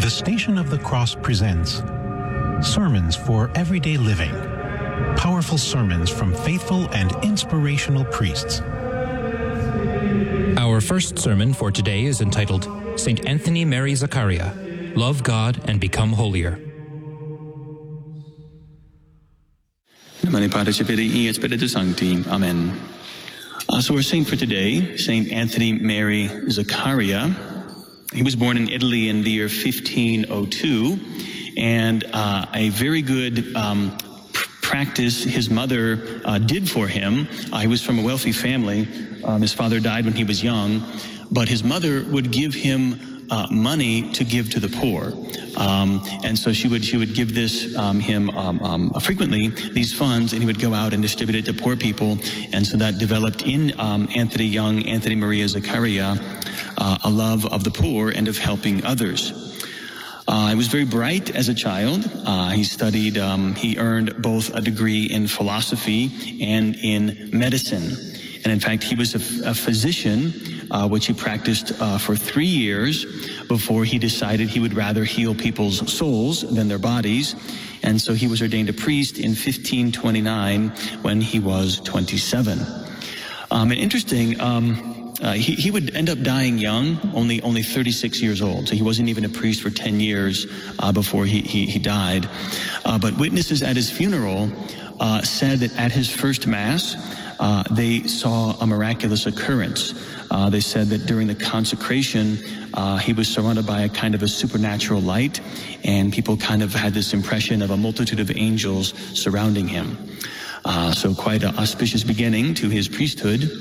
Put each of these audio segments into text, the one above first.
The Station of the Cross presents Sermons for Everyday Living. Powerful sermons from faithful and inspirational priests. Our first sermon for today is entitled St. Anthony Mary Zaccaria, Love God and Become Holier. Nomine Patris et Filii et Spiritus Sancti. Amen. So our saint for today, St. Anthony Mary Zaccaria. He was born in Italy in the year 1502, and a very good practice his mother did for him. He was from a wealthy family. His father died when he was young, but his mother would give him money to give to the poor. And so she would give this him frequently, these funds, and he would go out and distribute it to poor people. And so that developed in Anthony Maria Zaccaria a love of the poor and of helping others. He was very bright as a child. He studied, he earned both a degree in philosophy and in medicine. And in fact, he was a physician, which he practiced for 3 years before he decided he would rather heal people's souls than their bodies. And so he was ordained a priest in 1529 when he was 27. And interesting, he would end up dying young, only 36 years old. So he wasn't even a priest for 10 years before he died. But witnesses at his funeral said that at his first Mass, they saw a miraculous occurrence. They said that during the consecration, he was surrounded by a kind of a supernatural light, and people kind of had this impression of a multitude of angels surrounding him. So quite an auspicious beginning to his priesthood.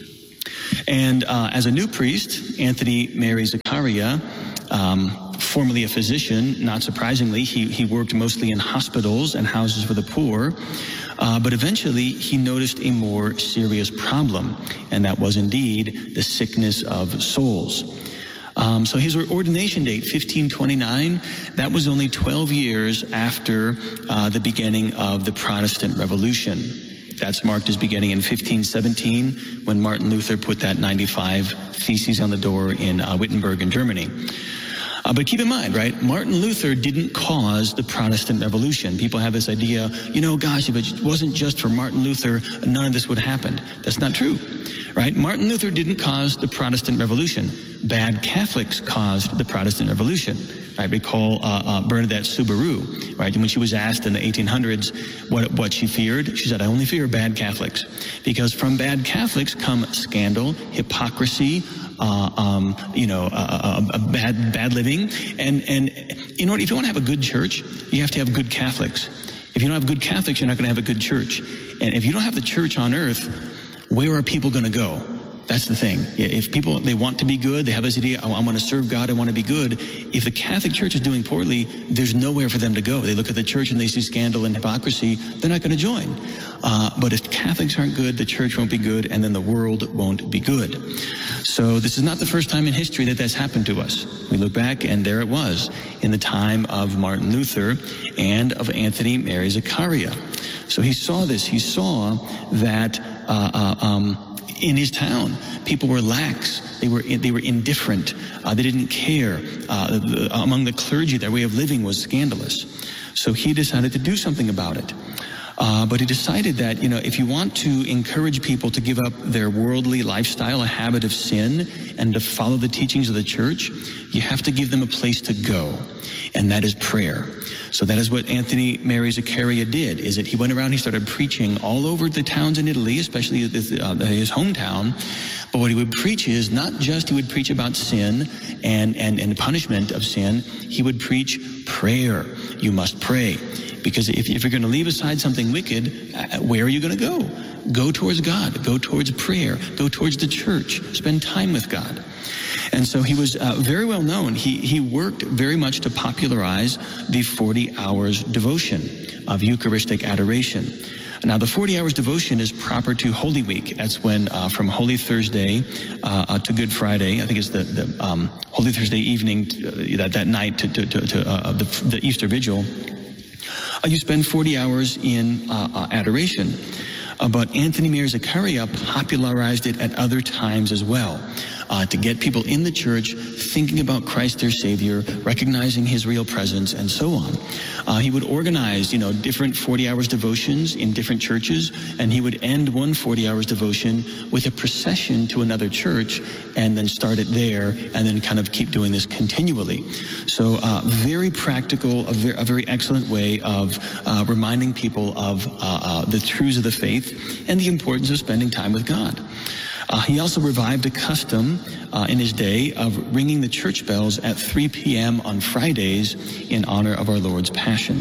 And as a new priest, Anthony Mary Zaccaria, formerly a physician, not surprisingly, he worked mostly in hospitals and houses for the poor. But eventually, he noticed a more serious problem, and that was indeed the sickness of souls. So his ordination date, 1529, that was only 12 years after the beginning of the Protestant Revolution. That's marked as beginning in 1517, when Martin Luther put that 95 Theses on the door in Wittenberg in Germany. But keep in mind, right, Martin Luther didn't cause the Protestant Revolution. People have this idea, gosh, if it wasn't just for Martin Luther, none of this would happen. That's not true, right? Martin Luther didn't cause the Protestant Revolution. Bad Catholics caused the Protestant Revolution. I recall Bernadette Soubirous, right? And when she was asked in the 1800s what she feared, she said, "I only fear bad Catholics, because from bad Catholics come scandal, hypocrisy, bad living, and if you want to have a good church, you have to have good Catholics. If you don't have good Catholics, you're not going to have a good church. And if you don't have the church on earth, where are people going to go?" That's the thing. If people, they want to be good, they have this idea, I want to serve God, I want to be good. If the Catholic Church is doing poorly, there's nowhere for them to go. They look at the church and they see scandal and hypocrisy, they're not going to join. But if Catholics aren't good, the church won't be good, and then the world won't be good. So this is not the first time in history that that's happened to us. We look back, and there it was, in the time of Martin Luther and of Anthony Mary Zaccaria. So he saw this. He saw that in his town, people were lax. They were indifferent. They didn't care. Among the clergy, their way of living was scandalous. So he decided to do something about it. But he decided that, if you want to encourage people to give up their worldly lifestyle, a habit of sin, and to follow the teachings of the church, you have to give them a place to go, and that is prayer. So that is what Anthony Mary Zaccaria did, is that he went around, he started preaching all over the towns in Italy, especially his hometown. But what he would preach is not just he would preach about sin and punishment of sin, he would preach prayer. You must pray. Because if you're going to leave aside something wicked, where are you going to go? Go towards God. Go towards prayer. Go towards the church. Spend time with God. And so he was very well known. He worked very much to popularize the 40 hours devotion of Eucharistic adoration. Now, the 40 hours devotion is proper to Holy Week. That's when from Holy Thursday to Good Friday, I think it's the Holy Thursday evening, that night to the Easter Vigil, you spend 40 hours in adoration. But Anthony Mary Zaccaria popularized it at other times as well. to get people in the church thinking about Christ their Savior, recognizing his real presence, and so on. He would organize, different 40 hours devotions in different churches, and he would end one 40 hours devotion with a procession to another church, and then start it there, and then kind of keep doing this continually. So very practical, a very excellent way of reminding people of the truths of the faith and the importance of spending time with God. He also revived a custom in his day of ringing the church bells at 3 p.m. on Fridays in honor of our Lord's Passion.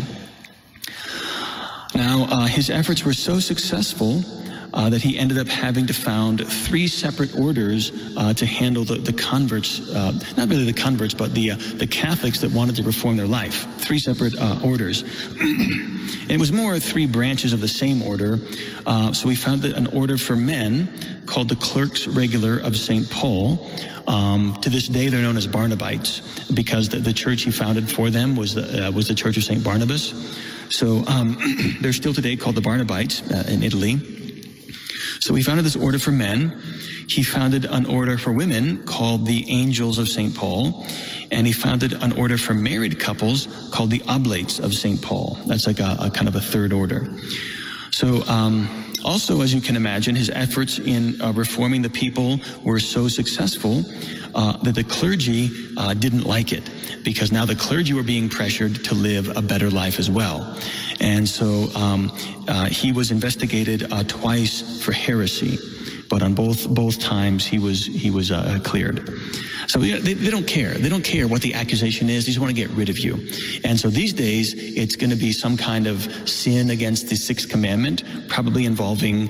Now, his efforts were so successful that he ended up having to found 3 separate orders to handle the converts, not really the converts, but the Catholics that wanted to reform their life. 3 separate orders. It was more 3 branches of the same order. So we found that an order for men called the Clerks Regular of St. Paul. To this day, they're known as Barnabites because the church he founded for them was the Church of St. Barnabas. So they're still today called the Barnabites in Italy. So he founded this order for men. He founded an order for women called the Angels of St. Paul. And he founded an order for married couples called the Oblates of St. Paul. That's like a kind of a third order. So also, as you can imagine, his efforts in reforming the people were so successful that the clergy didn't like it, because now the clergy were being pressured to live a better life as well. And so he was investigated twice for heresy, but on both times he was cleared. So they don't care. They don't care what the accusation is. They just want to get rid of you. And so these days, it's going to be some kind of sin against the 6th commandment, probably involving,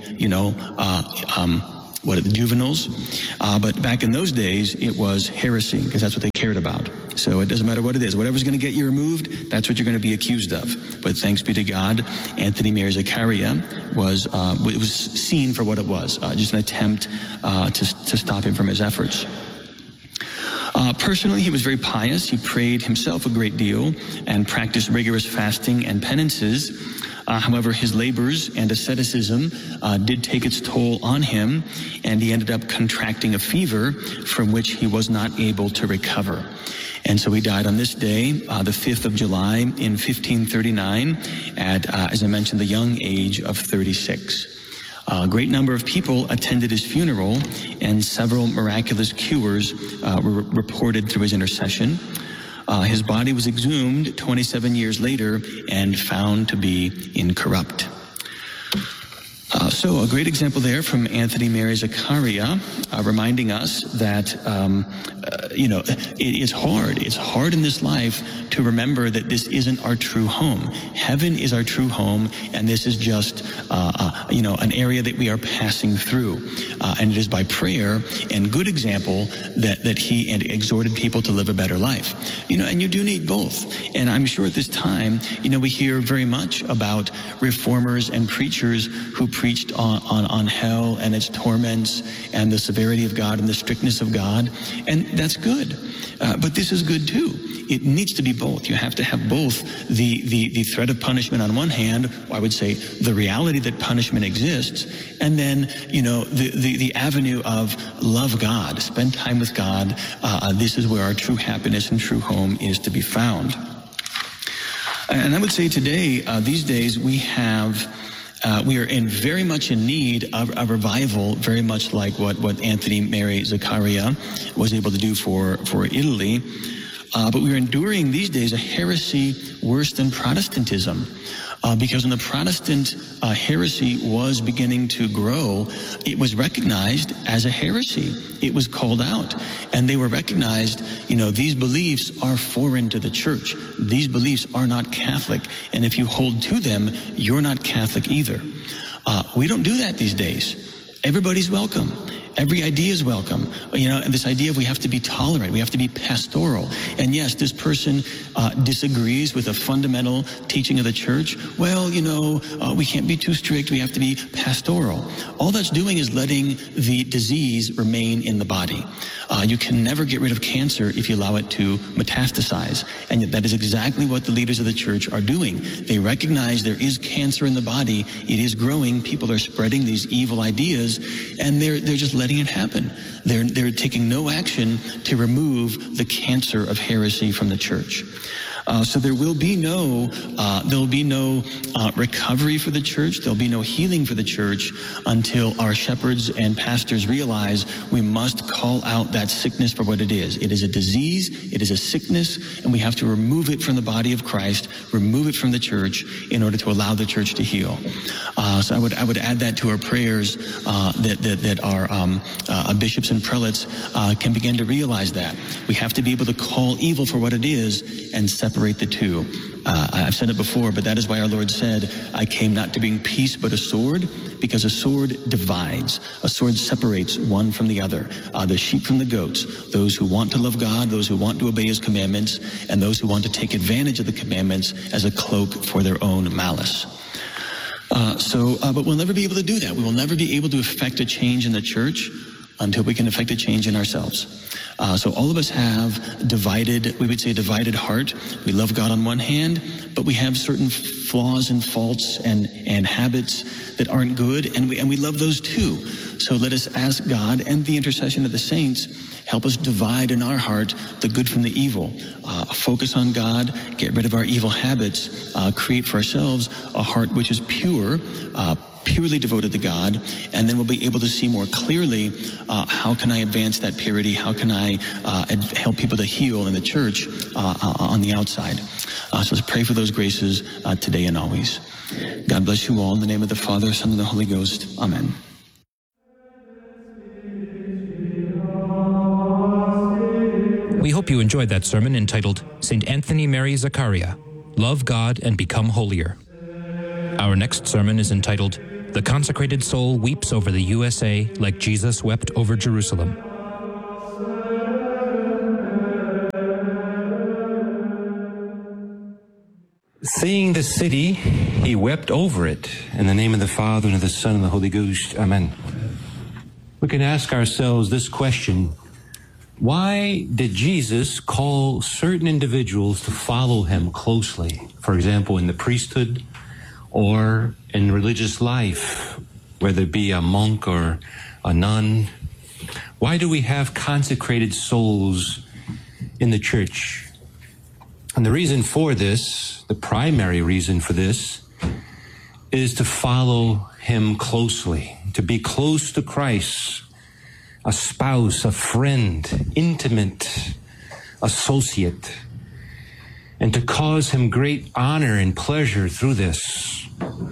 the juveniles. But back in those days, it was heresy, because that's what they cared about. So it doesn't matter what it is. Whatever's going to get you removed, that's what you're going to be accused of. But thanks be to God, Anthony Mary Zaccaria was seen for what it was, just an attempt to stop him from his efforts. Personally, he was very pious. He prayed himself a great deal and practiced rigorous fasting and penances. However, his labors and asceticism did take its toll on him, and he ended up contracting a fever from which he was not able to recover. And so he died on this day, the 5th of July in 1539 at, as I mentioned, the young age of 36. A great number of people attended his funeral, and several miraculous cures were reported through his intercession. His body was exhumed 27 years later and found to be incorrupt. So a great example there from Anthony Mary Zaccaria, reminding us that, it is hard. It's hard in this life to remember that this isn't our true home. Heaven is our true home, and this is just, an area that we are passing through. And it is by prayer and good example that he exhorted people to live a better life. And you do need both. And I'm sure at this time, we hear very much about reformers and preachers who preached on hell and its torments and the severity of God and the strictness of God. And that's good. But this is good too. It needs to be both. You have to have both the threat of punishment on one hand, I would say the reality that punishment exists, and then, the avenue of love God, spend time with God. This is where our true happiness and true home is to be found. And I would say today, these days, we are very much in need of a revival, very much like what Anthony Mary Zaccaria was able to do for Italy. But we are enduring these days a heresy worse than Protestantism. Because when the Protestant heresy was beginning to grow, it was recognized as a heresy. It was called out. And they were recognized, these beliefs are foreign to the church. These beliefs are not Catholic. And if you hold to them, you're not Catholic either. We don't do that these days. Everybody's welcome. Every idea is welcome. And this idea of we have to be tolerant, we have to be pastoral. And yes, this person disagrees with a fundamental teaching of the church. Well, we can't be too strict. We have to be pastoral. All that's doing is letting the disease remain in the body. You can never get rid of cancer if you allow it to metastasize. And yet that is exactly what the leaders of the church are doing. They recognize there is cancer in the body. It is growing. People are spreading these evil ideas, and they're just letting letting it happen. They're taking no action to remove the cancer of heresy from the church. So there will be no recovery for the church. There'll be no healing for the church until our shepherds and pastors realize we must call out that sickness for what it is. It is a disease, it is a sickness, and we have to remove it from the body of Christ, remove it from the church in order to allow the church to heal. So I would add that to our prayers that our bishops and prelates can begin to realize that. We have to be able to call evil for what it is and separate the two. I've said it before, but that is why our Lord said, I came not to bring peace but a sword, because a sword divides. A sword separates one from the other, the sheep from the goats, those who want to love God, those who want to obey his commandments, and those who want to take advantage of the commandments as a cloak for their own malice. But we'll never be able to do that. We will never be able to effect a change in the church until we can effect a change in ourselves. So all of us have divided heart. We love God on one hand, but we have certain flaws and faults and habits that aren't good, and we love those too. So let us ask God and the intercession of the saints, help us divide in our heart the good from the evil. Focus on God, get rid of our evil habits, create for ourselves a heart which is pure, purely devoted to God, and then we'll be able to see more clearly how can I advance that purity, how can I help people to heal in the church on the outside. So let's pray for those graces today and always. God bless you all in the name of the Father, Son, and the Holy Ghost. Amen. We hope you enjoyed that sermon entitled St. Anthony Mary Zaccaria, Love God and Become Holier. Our next sermon is entitled The Consecrated Soul Weeps Over the USA Like Jesus Wept Over Jerusalem. Seeing the city, he wept over it. In the name of the Father, and of the Son, and of the Holy Ghost. Amen. We can ask ourselves this question: why did Jesus call certain individuals to follow him closely? For example, in the priesthood or in religious life, whether it be a monk or a nun. Why do we have consecrated souls in the church? And the reason for this, the primary reason for this, is to follow him closely, to be close to Christ, a spouse, a friend, intimate associate, and to cause him great honor and pleasure through this.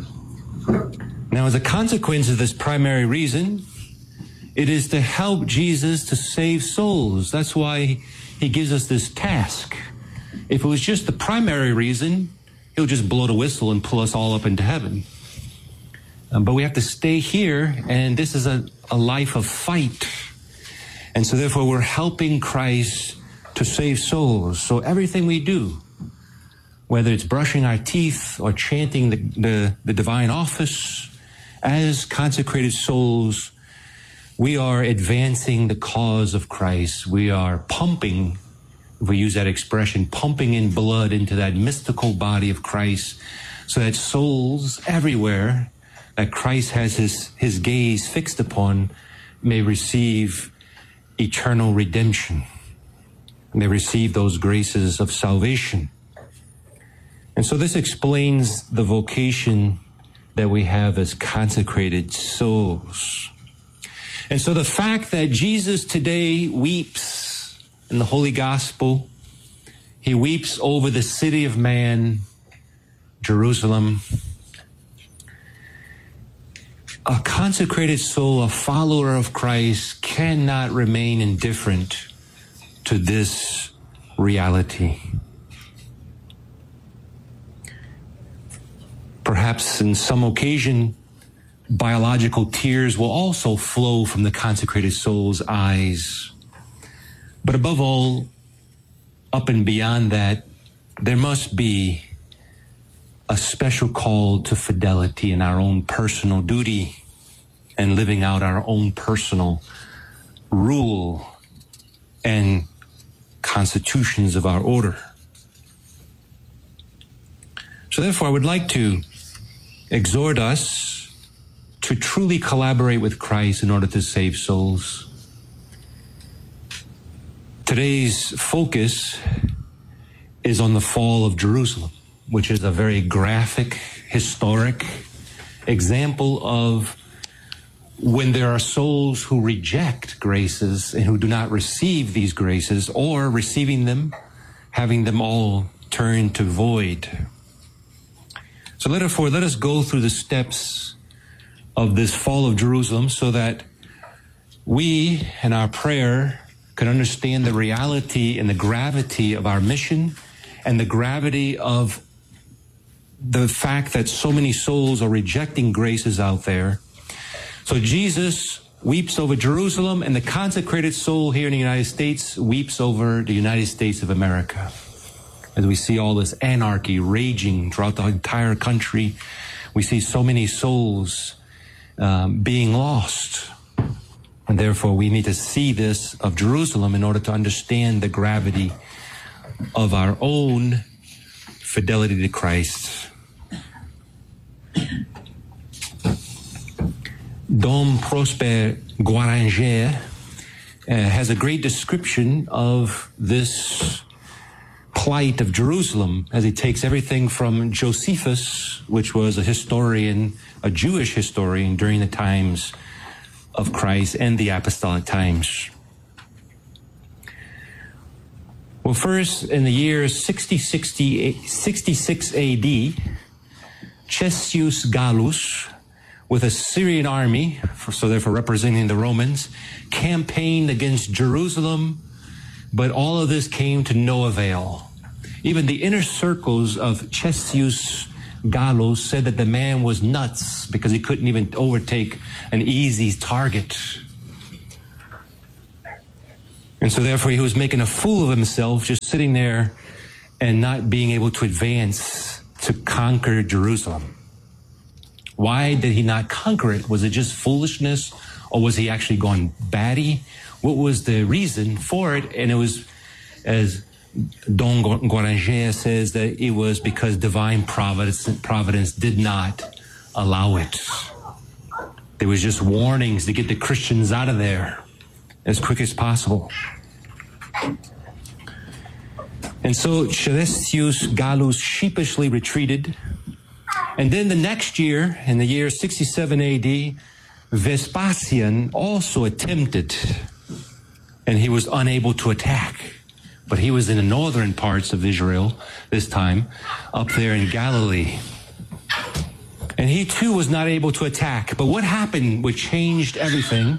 Now, as a consequence of this primary reason, it is to help Jesus to save souls. That's why he gives us this task. If it was just the primary reason, he'll just blow the whistle and pull us all up into heaven. But we have to stay here, and this is a life of fight. And so therefore we're helping Christ to save souls. So everything we do, whether it's brushing our teeth or chanting the divine office, as consecrated souls, we are advancing the cause of Christ. We are pumping, if we use that expression, pumping in blood into that mystical body of Christ, so that souls everywhere that Christ has his gaze fixed upon may receive eternal redemption. And they receive those graces of salvation. And so this explains the vocation that we have as consecrated souls. And so the fact that Jesus today weeps in the Holy Gospel, he weeps over the city of man, Jerusalem. A consecrated soul, a follower of Christ, cannot remain indifferent to this reality. Perhaps in some occasion, biological tears will also flow from the consecrated soul's eyes. But above all, up and beyond that, there must be a special call to fidelity in our own personal duty and living out our own personal rule and constitutions of our order. So therefore, I would like to exhort us to truly collaborate with Christ in order to save souls. Today's focus is on the fall of Jerusalem, which is a very graphic, historic example of when there are souls who reject graces and who do not receive these graces, or receiving them, having them all turn to void. So therefore, let us go through the steps of this fall of Jerusalem so that we, in our prayer, can understand the reality and the gravity of our mission and the gravity of the fact that so many souls are rejecting graces out there. So Jesus weeps over Jerusalem, and the consecrated soul here in the United States weeps over the United States of America. As we see all this anarchy raging throughout the entire country, we see so many souls being lost. And therefore, we need to see this of Jerusalem in order to understand the gravity of our own fidelity to Christ. Dom Prosper Guaranger has a great description of this plight of Jerusalem as he takes everything from Josephus, which was a historian, a Jewish historian during the times of Christ and the apostolic times. Well, first, in the year 66 AD, Cestius Gallus, with a Syrian army, so therefore representing the Romans, campaigned against Jerusalem, but all of this came to no avail. Even the inner circles of Cestius Gallus said that the man was nuts because he couldn't even overtake an easy target. And so therefore he was making a fool of himself, just sitting there and not being able to advance to conquer Jerusalem. Why did he not conquer it? Was it just foolishness, or was he actually gone batty? What was the reason for it? And it was, as Don Guaranger says, that it was because divine providence did not allow it. There was just warnings to get the Christians out of there as quick as possible. And so Cestius Gallus sheepishly retreated. And then the next year, in the year 67 AD, Vespasian also attempted, and he was unable to attack. But he was in the northern parts of Israel this time, up there in Galilee. And he too was not able to attack. But what happened which changed everything?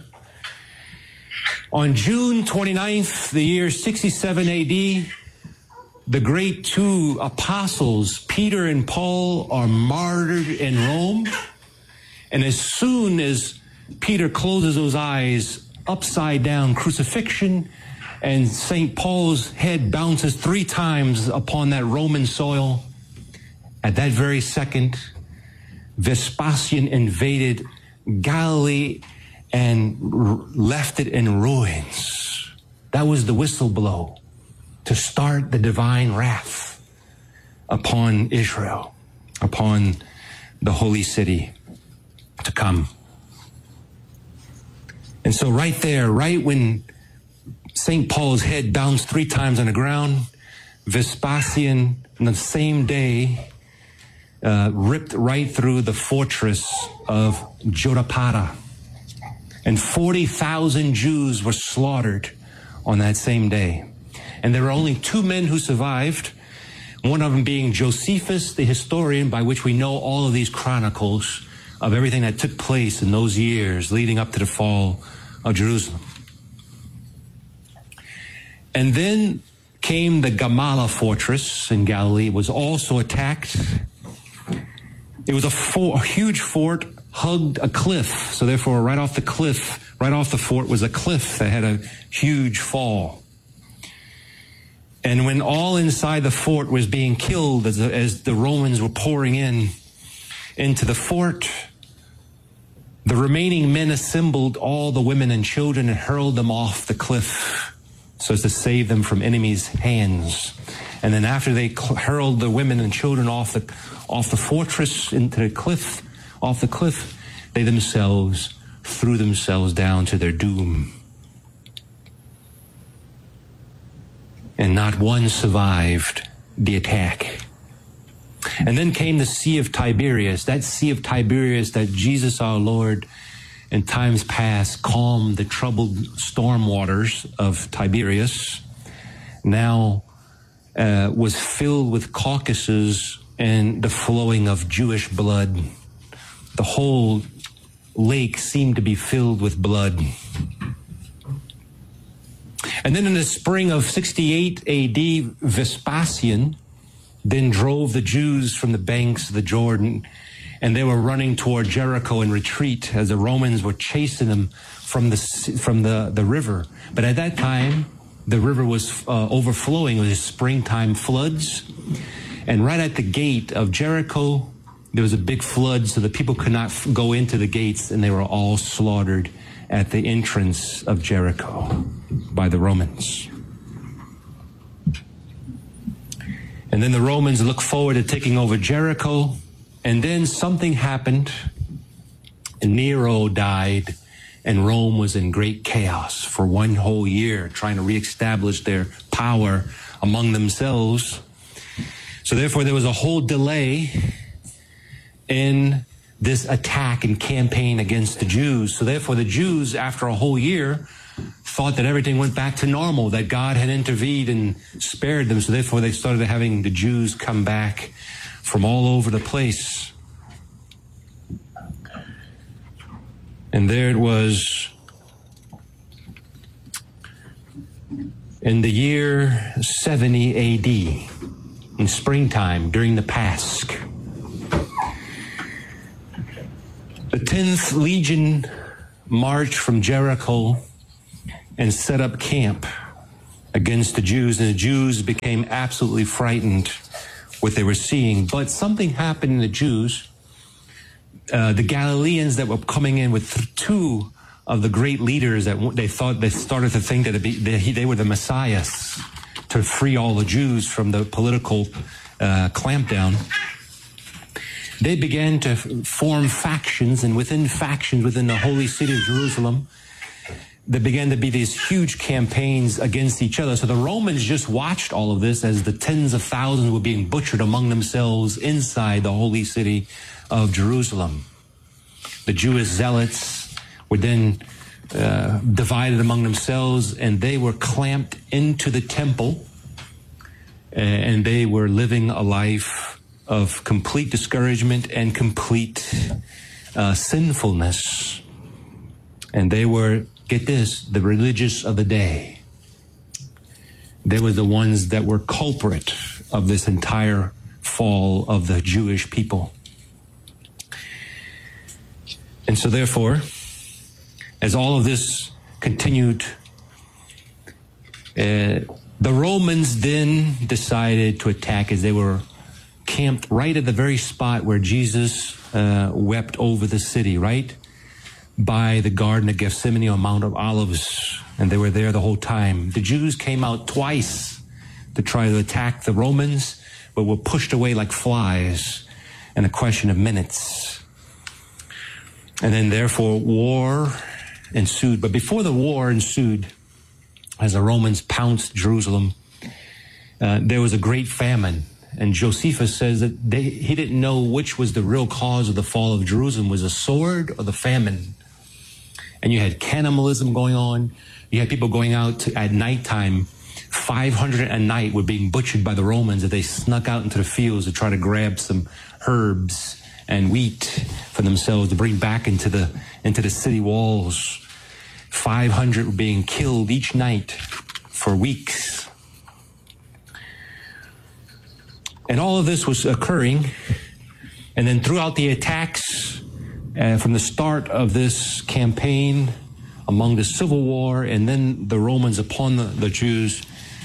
On June 29th, the year 67 AD, the great two apostles, Peter and Paul, are martyred in Rome. And as soon as Peter closes those eyes, upside down crucifixion, and St. Paul's head bounces 3 times upon that Roman soil, at that very second, Vespasian invaded Galilee and left it in ruins. That was the whistle blow to start the divine wrath upon Israel, upon the holy city to come. And so right there, right when St. Paul's head bounced 3 times on the ground, Vespasian, on the same day, ripped right through the fortress of Jotapata. And 40,000 Jews were slaughtered on that same day. And there were only 2 men who survived, one of them being Josephus, the historian, by which we know all of these chronicles of everything that took place in those years leading up to the fall of Jerusalem. And then came the Gamala fortress in Galilee. It was also attacked. It was a huge fort, hugged a cliff. So therefore, right off the fort was a cliff that had a huge fall. And when all inside the fort was being killed as the Romans were pouring into the fort, the remaining men assembled all the women and children and hurled them off the cliff so as to save them from enemies' hands. And then after they hurled the women and children off the fortress into the cliff, they themselves threw themselves down to their doom. And not one survived the attack. And then came the Sea of Tiberias, that Sea of Tiberias that Jesus our Lord in times past calmed the troubled storm waters of Tiberias, now was filled with carcasses and the flowing of Jewish blood. The whole lake seemed to be filled with blood. And then in the spring of 68 AD, Vespasian then drove the Jews from the banks of the Jordan, and they were running toward Jericho in retreat as the Romans were chasing them from the river. But at that time, the river was overflowing with springtime floods. And right at the gate of Jericho, there was a big flood, so the people could not go into the gates, and they were all slaughtered at the entrance of Jericho by the Romans. And then the Romans looked forward to taking over Jericho, and then something happened, and Nero died, and Rome was in great chaos for one whole year, trying to reestablish their power among themselves. So therefore, there was a whole delay in this attack and campaign against the Jews. So therefore, the Jews, after a whole year, thought that everything went back to normal, that God had intervened and spared them. So therefore, they started having the Jews come back from all over the place. And there it was in the year 70 AD, in springtime, during the Pasch. The 10th Legion marched from Jericho and set up camp against the Jews, and the Jews became absolutely frightened what they were seeing. But something happened in the Jews. The Galileans that were coming in with two of the great leaders that they started to think that they were the messiahs to free all the Jews from the political clampdown. They began to form factions, and within factions within the holy city of Jerusalem, there began to be these huge campaigns against each other. So the Romans just watched all of this as the tens of thousands were being butchered among themselves inside the holy city of Jerusalem. The Jewish zealots were then divided among themselves, and they were clamped into the temple, and they were living a life of complete discouragement and complete sinfulness. And they were, get this, the religious of the day. They were the ones that were culprit of this entire fall of the Jewish people. And so therefore, as all of this continued, the Romans then decided to attack as they were camped right at the very spot where Jesus wept over the city, right by the Garden of Gethsemane on Mount of Olives, and they were there the whole time. The Jews came out twice to try to attack the Romans, but were pushed away like flies in a question of minutes. And then therefore war ensued. But before the war ensued, as the Romans pounced Jerusalem, there was a great famine. And Josephus says that he didn't know which was the real cause of the fall of Jerusalem, was the sword or the famine. And you had cannibalism going on. You had people going out at nighttime. 500 a night were being butchered by the Romans as they snuck out into the fields to try to grab some herbs and wheat for themselves to bring back into the city walls. 500 were being killed each night for weeks. And all of this was occurring. And then throughout the attacks, from the start of this campaign among the Civil War and then the Romans upon the Jews,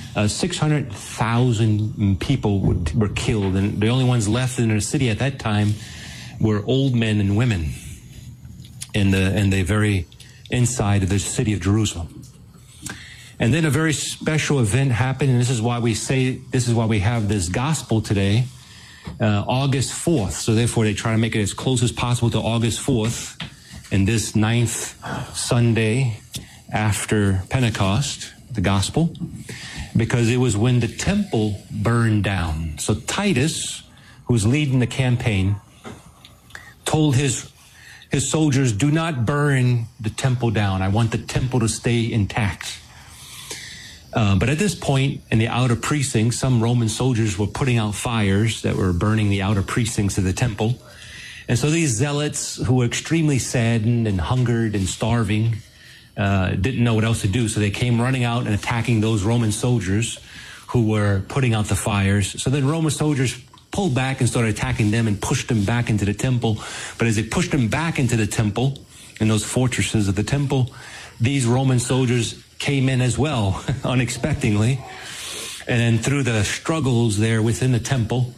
600,000 people were killed. And the only ones left in the city at that time were old men and women in the very inside of the city of Jerusalem. And then a very special event happened, and this is why we have this gospel today, August 4th. So therefore, they try to make it as close as possible to August 4th. in this 9th Sunday after Pentecost, the gospel, because it was when the temple burned down. So Titus, who was leading the campaign, told his soldiers, do not burn the temple down. I want the temple to stay intact. But at this point, in the outer precincts, some Roman soldiers were putting out fires that were burning the outer precincts of the temple. And so these zealots, who were extremely saddened and hungered and starving, didn't know what else to do. So they came running out and attacking those Roman soldiers who were putting out the fires. So then Roman soldiers pulled back and started attacking them and pushed them back into the temple. But as they pushed them back into the temple, in those fortresses of the temple, these Roman soldiers came in as well, unexpectedly. And then through the struggles there within the temple,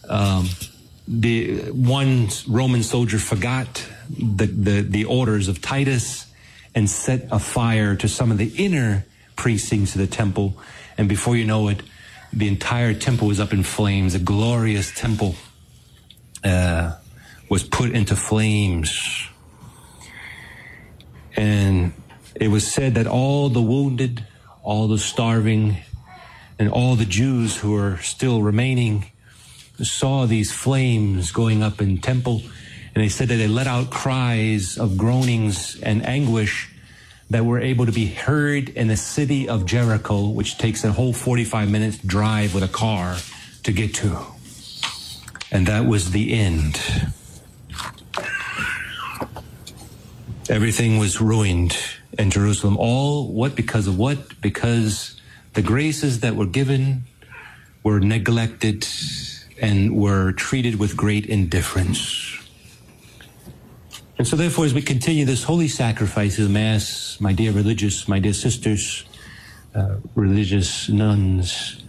the one Roman soldier forgot the orders of Titus and set a fire to some of the inner precincts of the temple. And before you know it, the entire temple was up in flames. A glorious temple was put into flames. And it was said that all the wounded, all the starving, and all the Jews who were still remaining saw these flames going up in temple. And they said that they let out cries of groanings and anguish that were able to be heard in the city of Jericho, which takes a whole 45 minutes drive with a car to get to. And that was the end. Everything was ruined in Jerusalem. All what? Because of what? Because the graces that were given were neglected and were treated with great indifference. And so therefore, as we continue this holy sacrifice of the Mass, my dear religious, my dear sisters, religious nuns,